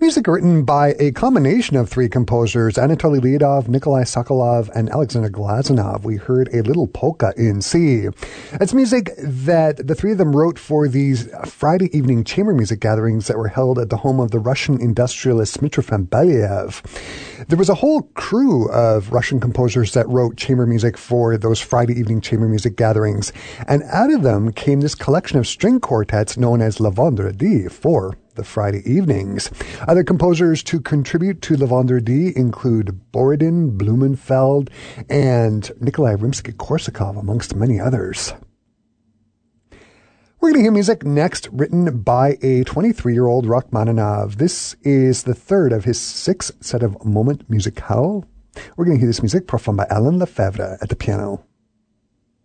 Music written by a combination of three composers, Anatoly Lyudov, Nikolai Sokolov, and Alexander Glazunov. We heard a little polka in C. It's music that the three of them wrote for these Friday evening chamber music gatherings that were held at the home of the Russian industrialist Mitrofan Belyaev. There was a whole crew of Russian composers that wrote chamber music for those Friday evening chamber music gatherings, and out of them came this collection of string quartets known as Le Vendredi for the Friday evenings. Other composers to contribute to Le Vendredi include Borodin, Blumenfeld, and Nikolai Rimsky-Korsakov, amongst many others. We're going to hear music next written by a 23-year-old Rachmaninoff. This is the third of his 6 set of Moment Musicale. We're going to hear this music performed by Alain Lefebvre at the piano.